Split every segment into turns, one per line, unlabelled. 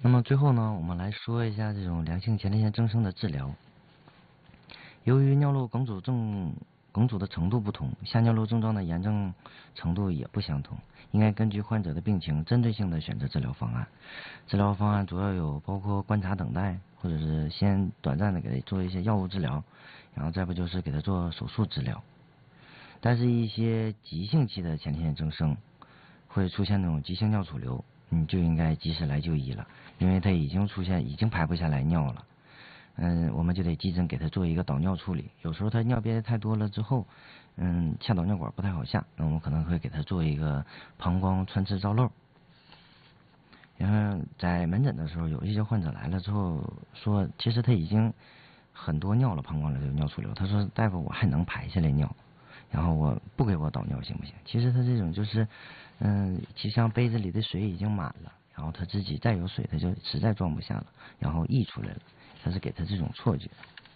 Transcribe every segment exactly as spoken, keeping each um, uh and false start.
那么最后呢，我们来说一下这种良性前列腺增生的治疗。由于尿路梗阻症梗阻的程度不同，下尿路症状的炎症程度也不相同，应该根据患者的病情，针对性的选择治疗方案。治疗方案主要有包括观察等待，或者是先短暂的给他做一些药物治疗，然后再不就是给他做手术治疗。但是，一些急性期的前列腺增生会出现那种急性尿储留，你就应该及时来就医了，因为他已经出现已经排不下来尿了。嗯，我们就得急诊给他做一个导尿处理。有时候他尿憋太多了之后，嗯，下导尿管不太好下，那我们可能会给他做一个膀胱穿刺造瘘。然后在门诊的时候，有一些患者来了之后说，其实他已经很多尿了，膀胱里有尿储留。他说：“大夫，我还能排下来尿，然后我不给我导尿行不行？”其实他这种就是，嗯，其实像杯子里的水已经满了，然后他自己再有水，他就实在装不下了，然后溢出来了。他是给他这种错觉。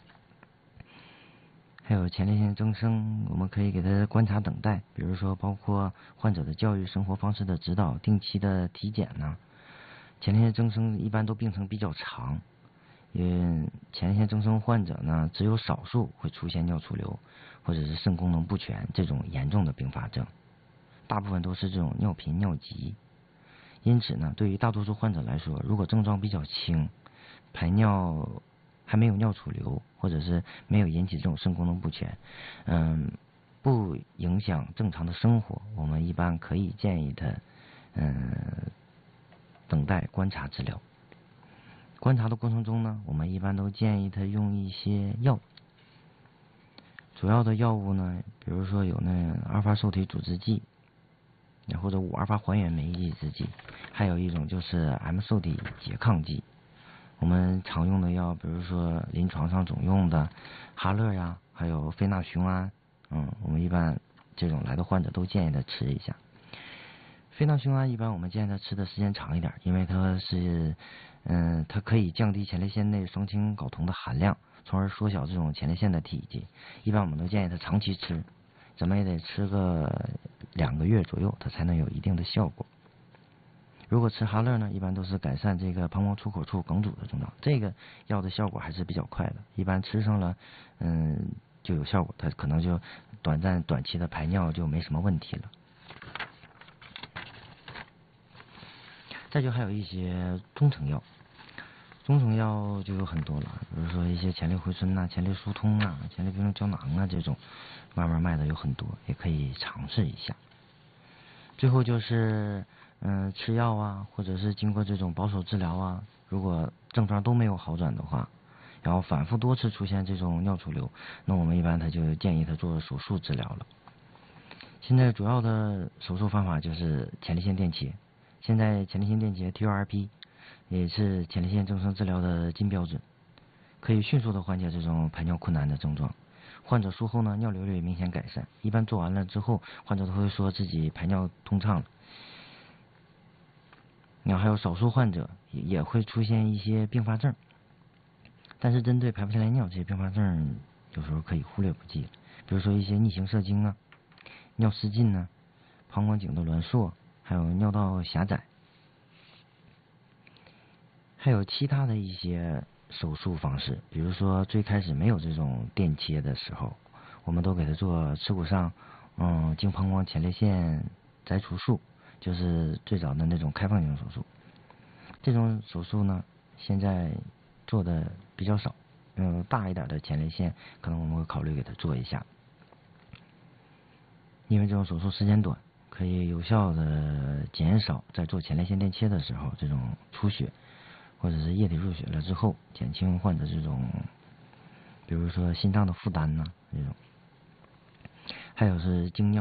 还有前列腺增生，我们可以给他观察等待，比如说包括患者的教育、生活方式的指导、定期的体检呢。前列腺增生一般都病程比较长，因为前列腺增生患者呢，只有少数会出现尿储留或者是肾功能不全这种严重的并发症，大部分都是这种尿频、尿急。因此呢，对于大多数患者来说，如果症状比较轻，排尿还没有尿储留，或者是没有引起这种肾功能不全，嗯，不影响正常的生活，我们一般可以建议他，嗯，等待观察治疗。观察的过程中呢，我们一般都建议他用一些药，主要的药物呢，比如说有那阿尔法受体阻滞剂，或者五阿尔法还原酶抑制剂，还有一种就是 M 受体拮抗剂。我们常用的药，比如说临床上总用的哈乐呀，还有非那雄胺，嗯，我们一般这种来的患者都建议他吃一下。非那雄胺一般我们建议他吃的时间长一点，因为它是，嗯，它可以降低前列腺内双氢睾酮的含量，从而缩小这种前列腺的体积。一般我们都建议他长期吃，怎么也得吃个两个月左右，它才能有一定的效果。如果吃哈乐呢，一般都是改善这个膀胱出口处梗阻的症状，这个药的效果还是比较快的，一般吃上了，嗯，就有效果，它可能就短暂短期的排尿就没什么问题了。再就还有一些中成药，中成药就有很多了，比如说一些前列回春呐、前列疏通啊、前列冰胶囊啊这种，慢慢卖的有很多，也可以尝试一下。最后就是，嗯，吃药啊，或者是经过这种保守治疗啊，如果症状都没有好转的话，然后反复多次出现这种尿储留，那我们一般他就建议他做手术治疗了。现在主要的手术方法就是前列腺电切，现在前列腺电切 T U R P 也是前列腺增生治疗的金标准，可以迅速的缓解这种排尿困难的症状。患者术后呢，尿流率明显改善，一般做完了之后，患者都会说自己排尿通畅了。然后还有少数患者也会出现一些并发症，但是针对排不下来尿这些并发症，有时候可以忽略不计，比如说一些逆行射精啊、尿失禁呢、膀胱颈的挛缩，还有尿道狭窄，还有其他的一些手术方式，比如说最开始没有这种电切的时候，我们都给他做耻骨上嗯经膀胱前列腺摘除术，就是最早的那种开放性手术。这种手术呢，现在做的比较少，嗯，大一点的前列腺可能我们会考虑给他做一下，因为这种手术时间短，可以有效的减少在做前列腺电切的时候这种出血或者是液体入血了之后，减轻患者这种，比如说心脏的负担呐、这种，还有是经尿。